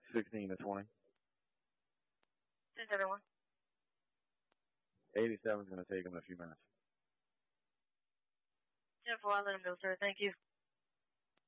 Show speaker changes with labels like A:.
A: 16 to 20.
B: 10-1.
A: 87 is going to take him in a few minutes.
B: 10-4, I'll let him know, sir. Thank you.